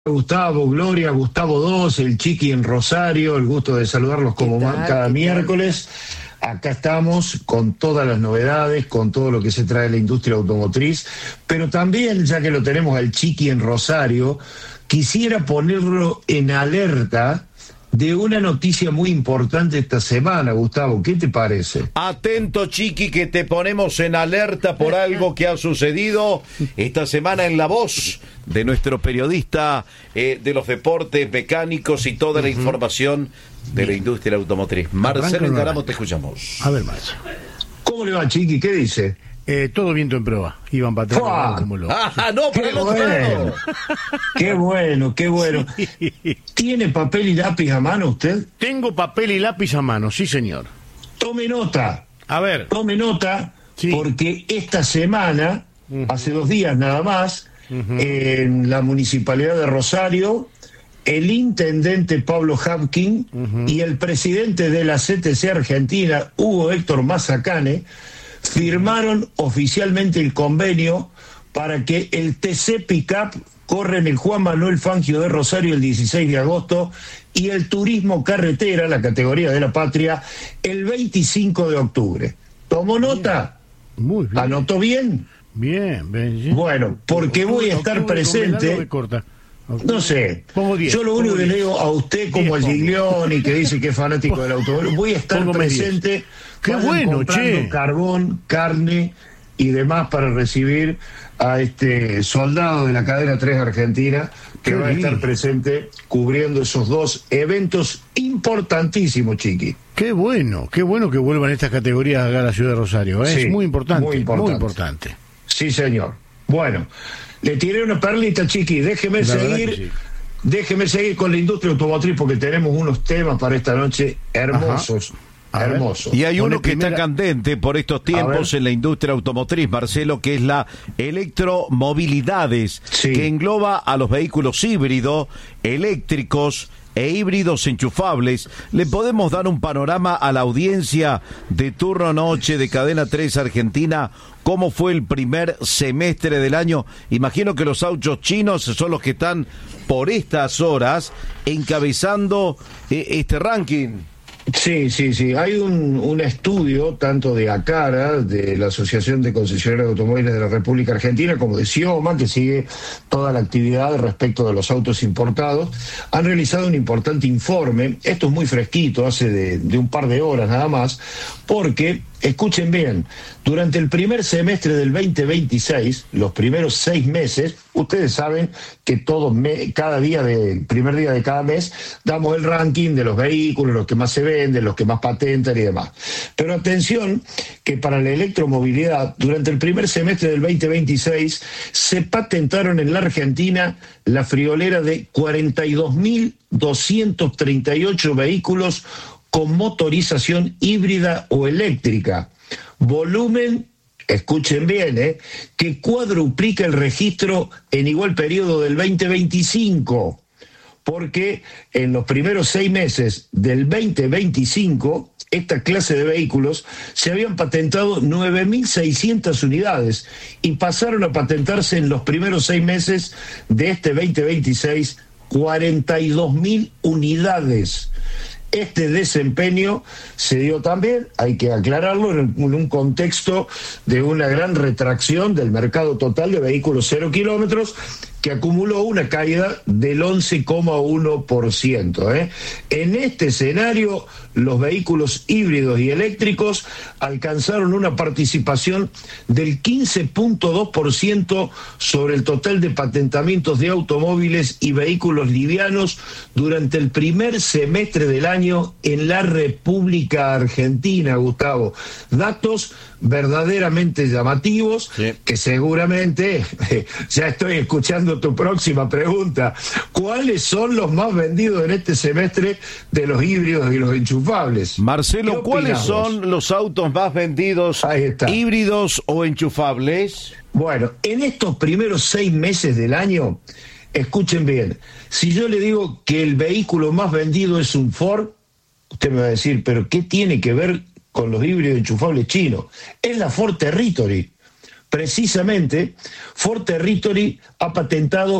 Gustavo, Gloria, Gustavo 2, el Chiqui en Rosario, el gusto de saludarlos como cada miércoles. Acá estamos con todas las novedades, con todo lo que se trae de la industria automotriz, pero también, ya que lo tenemos al Chiqui en Rosario, quisiera ponerlo en alerta de una noticia muy importante esta semana, Gustavo. ¿Qué te parece? Atento, Chiqui, que te ponemos en alerta por algo que ha sucedido esta semana en La Voz de nuestro periodista de los deportes mecánicos y toda la información de la industria automotriz. Marcelo Engaramo, te escuchamos. A ver, Marcelo. ¿Cómo le va, Chiqui? ¿Qué dice? Todo viento en prueba. Iban para atrás como lo... no, por el otro lado. Qué bueno, qué bueno. Sí. ¿Tiene papel y lápiz a mano usted? Tengo papel y lápiz a mano, sí, señor. Tome nota. A ver. Tome nota, sí. Porque esta semana, hace 2 días nada más, en la Municipalidad de Rosario, el intendente Pablo Hapkin y el presidente de la CTC Argentina, Hugo Héctor Mazacane, firmaron oficialmente el convenio para que el TC Pickup corra en el Juan Manuel Fangio de Rosario el 16 de agosto y el Turismo Carretera, la categoría de la patria, el 25 de octubre. ¿Tomó nota? Muy bien. ¿Anotó bien? Bien, bien. Bueno, porque voy a estar presente. No sé, yo lo único que le digo a usted como al Giglioni, que dice que es fanático del automóvil, voy a estar presente. Qué bueno, comprando carbón, carne y demás para recibir a este soldado de la cadena 3 Argentina, que va a estar presente cubriendo esos 2 eventos importantísimos, Chiqui. Qué bueno que vuelvan estas categorías acá a la ciudad de Rosario, ¿eh? Sí, es muy importante, muy importante. Sí, señor. Bueno, le tiré una perlita, Chiqui, déjeme seguir con la industria automotriz porque tenemos unos temas para esta noche hermosos. Hermoso. Y hay uno que está candente por estos tiempos en la industria automotriz, Marcelo, que es la electromovilidades, que engloba a los vehículos híbridos, eléctricos e híbridos enchufables. ¿Le podemos dar un panorama a la audiencia de turno noche de Cadena 3 Argentina? ¿Cómo fue el primer semestre del año? Imagino que los autos chinos son los que están por estas horas encabezando este ranking. Sí. Hay un estudio tanto de ACARA, de la Asociación de Concesionarios de Automóviles de la República Argentina, como de SIOMA, que sigue toda la actividad respecto de los autos importados. Han realizado un importante informe. Esto es muy fresquito, hace de un par de horas nada más, porque, escuchen bien, durante el primer semestre del 2026, los primeros 6 meses, ustedes saben que primer día de cada mes, damos el ranking de los vehículos, los que más se venden, los que más patentan y demás. Pero atención, que para la electromovilidad, durante el primer semestre del 2026, se patentaron en la Argentina la friolera de 42.238 vehículos con motorización híbrida o eléctrica. Volumen, escuchen bien, que cuadruplica el registro en igual periodo del 2025, porque en los primeros 6 meses del 2025, esta clase de vehículos se habían patentado 9.600 unidades y pasaron a patentarse en los primeros 6 meses de este 2026 42.000 unidades. Este desempeño se dio también, hay que aclararlo, en un contexto de una gran retracción del mercado total de vehículos 0 kilómetros, que acumuló una caída del 11,1%. En este escenario, los vehículos híbridos y eléctricos alcanzaron una participación del 15,2% sobre el total de patentamientos de automóviles y vehículos livianos durante el primer semestre del año en la República Argentina, Gustavo. Datos verdaderamente llamativos, que seguramente ya estoy escuchando tu próxima pregunta. ¿Cuáles son los más vendidos en este semestre de los híbridos y los enchufables? Marcelo, ¿cuáles son los autos más vendidos, híbridos o enchufables? Bueno, en estos primeros 6 meses del año, escuchen bien, si yo le digo que el vehículo más vendido es un Ford, usted me va a decir, ¿pero qué tiene que ver con los híbridos enchufables chinos? Es la Ford Territory. Precisamente, Ford Territory ha patentado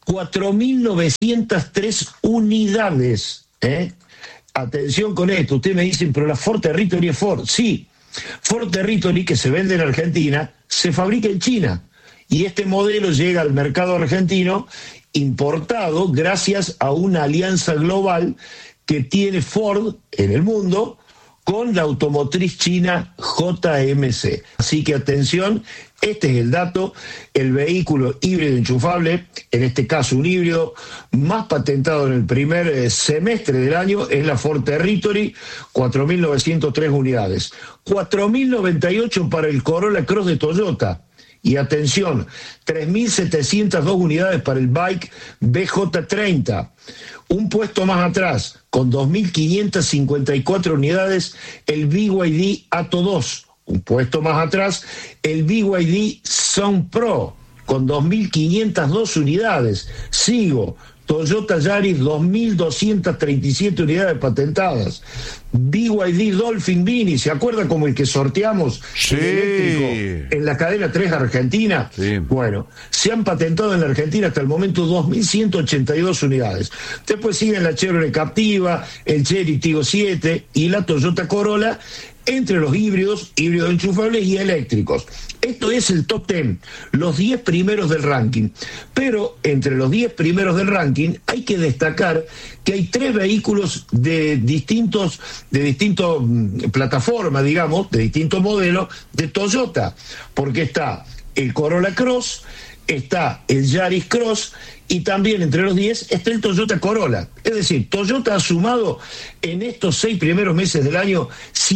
4.903 unidades. Atención con esto, ustedes me dicen, pero la Ford Territory es Ford. Sí, Ford Territory, que se vende en Argentina, se fabrica en China. Y este modelo llega al mercado argentino importado gracias a una alianza global que tiene Ford en el mundo con la automotriz china JMC. Así que atención, este es el dato, el vehículo híbrido enchufable, en este caso un híbrido, más patentado en el primer semestre del año es la Ford Territory, 4.903 unidades. 4.098 para el Corolla Cross de Toyota. Y atención, 3.702 unidades para el Bike BJ30. Un puesto más atrás, con 2.554 unidades, el BYD Atto 2. Un puesto más atrás, el BYD Sound Pro, con 2.502 unidades. Sigo, Toyota Yaris, 2.237 unidades patentadas. BYD Dolphin Mini, ¿se acuerda como el que sorteamos eléctrico en la cadena 3 Argentina? Sí. Bueno, se han patentado en la Argentina hasta el momento 2.182 unidades. Después siguen la Chevrolet Captiva, el Chery Tiggo 7 y la Toyota Corolla, entre los híbridos enchufables y eléctricos. Esto es el top 10, los 10 primeros del ranking. Pero entre los 10 primeros del ranking hay que destacar que hay 3 vehículos de distintos plataformas, digamos, de distintos modelos de Toyota, porque está el Corolla Cross, está el Yaris Cross y también entre los 10 está el Toyota Corolla. Es decir, Toyota ha sumado en estos 6 primeros meses del año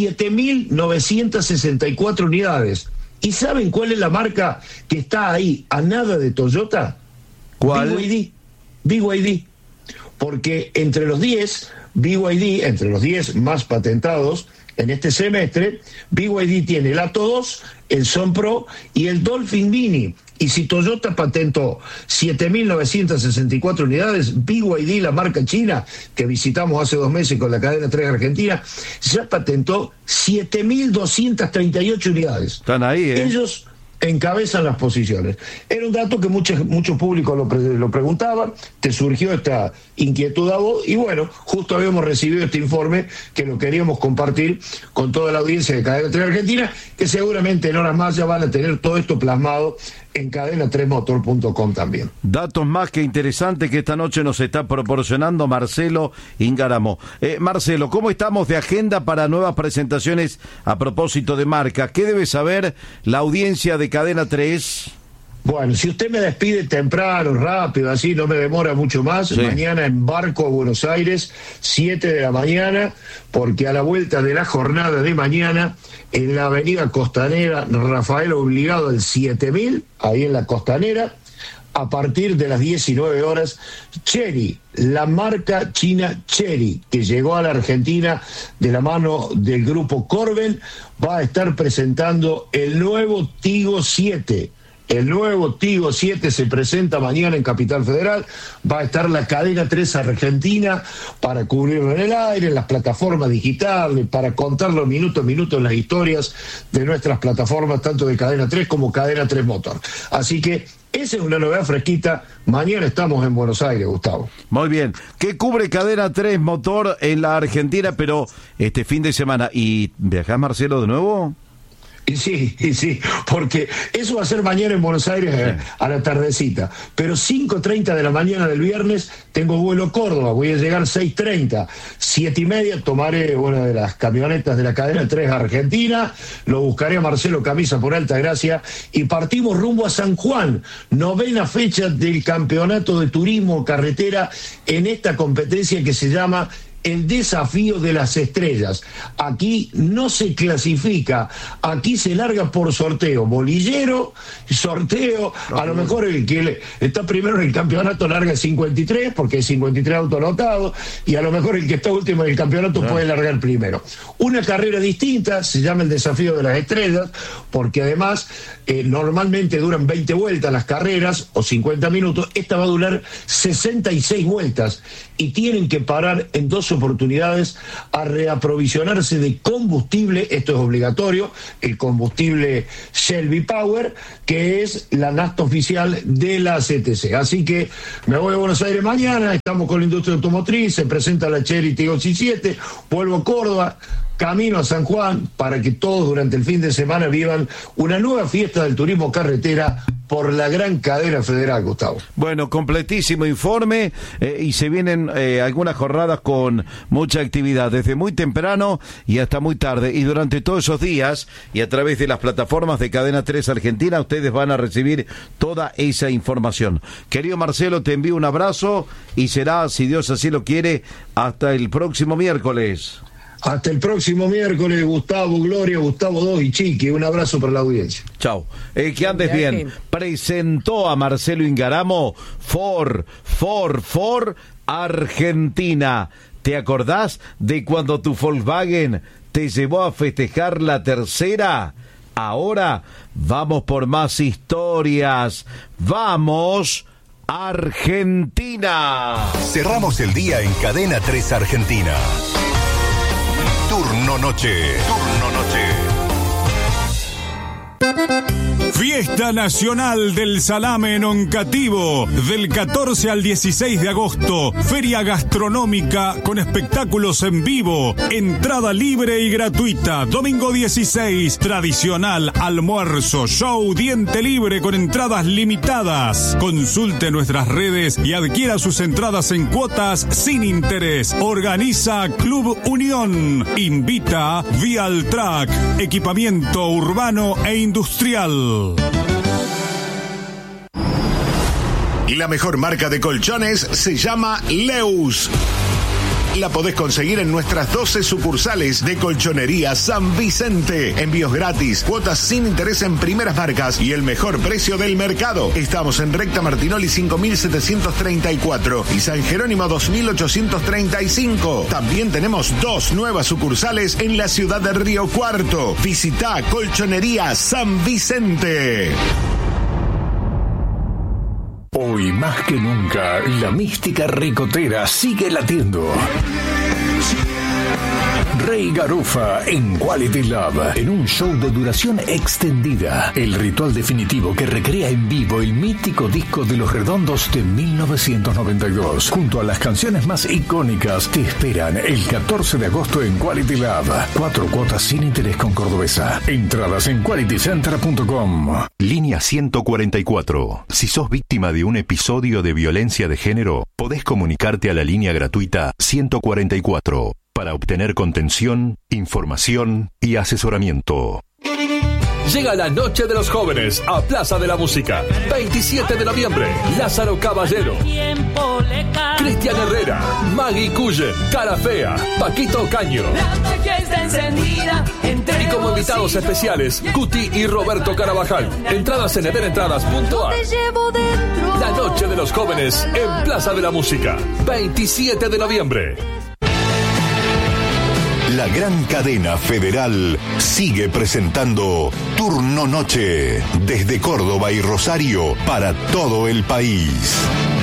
7.964 unidades. ¿Y saben cuál es la marca que está ahí a nada de Toyota? ¿Cuál? BYD. Porque entre los 10, BYD, entre los 10 más patentados en este semestre, BYD tiene el Atto 2, el Sound Pro y el Dolphin Mini. Y si Toyota patentó 7.964 unidades, BYD, la marca china, que visitamos hace 2 meses con la cadena 3 Argentina, ya patentó 7.238 unidades. Están ahí, Ellos encabezan las posiciones. Era un dato que mucho público lo preguntaba, te surgió esta inquietud a vos, y bueno, justo habíamos recibido este informe que lo queríamos compartir con toda la audiencia de Cadena 3 Argentina, que seguramente en horas más ya van a tener todo esto plasmado en cadena3motor.com también. Datos más que interesantes que esta noche nos está proporcionando Marcelo Ingaramo. Marcelo, ¿cómo estamos de agenda para nuevas presentaciones a propósito de marca? ¿Qué debe saber la audiencia de Cadena 3? Bueno, si usted me despide temprano, rápido, así no me demora mucho más, sí. Mañana embarco a Buenos Aires, 7 de la mañana, porque a la vuelta de la jornada de mañana, en la avenida Costanera, Rafael Obligado al 7000, ahí en la Costanera, a partir de las 19 horas, Chery, la marca china Chery, que llegó a la Argentina de la mano del grupo Corben, va a estar presentando el nuevo Tiggo 7. El nuevo Tiggo 7 se presenta mañana en Capital Federal. Va a estar la cadena 3 Argentina para cubrirlo en el aire, en las plataformas digitales, para contarlo minuto a minuto en las historias de nuestras plataformas, tanto de Cadena 3 como Cadena 3 Motor. Así que esa es una novedad fresquita. Mañana estamos en Buenos Aires, Gustavo. Muy bien. ¿Qué cubre Cadena 3 Motor en la Argentina, pero este fin de semana? ¿Y viajás, Marcelo, de nuevo? Y sí, porque eso va a ser mañana en Buenos Aires a la tardecita. Pero 5:30 de la mañana del viernes tengo vuelo Córdoba, voy a llegar 6:30. 7:30 tomaré una de las camionetas de la cadena 3 Argentina, lo buscaré a Marcelo Camisa por Altagracia y partimos rumbo a San Juan, 9ª fecha del campeonato de turismo carretera en esta competencia que se llama el desafío de las estrellas. Aquí no se clasifica, aquí se larga por sorteo, bolillero, sorteo, a lo mejor el que está primero en el campeonato larga el 53, porque es 53 autonotados, y a lo mejor el que está último en el campeonato puede largar primero. Una carrera distinta, se llama el desafío de las estrellas, porque además normalmente duran 20 vueltas las carreras o 50 minutos, esta va a durar 66 vueltas y tienen que parar en 2 oportunidades a reaprovisionarse de combustible. Esto es obligatorio, el combustible Shelby Power, que es la nafta oficial de la CTC. Así que me voy a Buenos Aires mañana, estamos con la industria automotriz, se presenta la Chery Tiggo 7, vuelvo a Córdoba, camino a San Juan, para que todos durante el fin de semana vivan una nueva fiesta del turismo carretera por la gran cadena federal, Gustavo. Bueno, completísimo informe y se vienen algunas jornadas con mucha actividad, desde muy temprano y hasta muy tarde. Y durante todos esos días y a través de las plataformas de Cadena 3 Argentina, ustedes van a recibir toda esa información. Querido Marcelo, te envío un abrazo y será, si Dios así lo quiere, hasta el próximo miércoles. Hasta el próximo miércoles, Gustavo, Gloria, Gustavo 2 y Chiqui. Un abrazo para la audiencia. Chao. Que andes bien. Presentó a Marcelo Ingaramo Ford Argentina. ¿Te acordás de cuando tu Volkswagen te llevó a festejar la tercera? Ahora vamos por más historias. ¡Vamos, Argentina! Cerramos el día en Cadena 3 Argentina. Turno Noche. Fiesta Nacional del Salame en Oncativo, del 14 al 16 de agosto. Feria gastronómica con espectáculos en vivo. Entrada libre y gratuita. Domingo 16, tradicional almuerzo, show, diente libre con entradas limitadas. Consulte nuestras redes y adquiera sus entradas en cuotas sin interés. Organiza Club Unión. Invita Vialtrack, equipamiento urbano e industrial. La mejor marca de colchones se llama Leus. La podés conseguir en nuestras 12 sucursales de Colchonería San Vicente. Envíos gratis, cuotas sin interés en primeras marcas y el mejor precio del mercado. Estamos en Recta Martinoli 5734 y San Jerónimo 2835. También tenemos 2 nuevas sucursales en la ciudad de Río Cuarto. Visita Colchonería San Vicente. Hoy más que nunca, la mística ricotera sigue latiendo. Rey Garufa en Quality Love, en un show de duración extendida. El ritual definitivo que recrea en vivo el mítico disco de Los Redondos de 1992. Junto a las canciones más icónicas, te esperan el 14 de agosto en Quality Love. 4 cuotas sin interés con Cordobesa. Entradas en qualitycenter.com. Línea 144. Si sos víctima de un episodio de violencia de género, podés comunicarte a la línea gratuita 144 para obtener contención, información y asesoramiento. Llega la Noche de los Jóvenes a Plaza de la Música. 27 de noviembre, Lázaro Caballero, Cristian Herrera, Maggie Cullen, Cara Fea, Paquito Caño. Y como invitados especiales, Cuti y Roberto Carabajal. Entradas en evenentradas.ar. La Noche de los Jóvenes en Plaza de la Música. 27 de noviembre. La gran cadena federal sigue presentando Turno Noche desde Córdoba y Rosario para todo el país.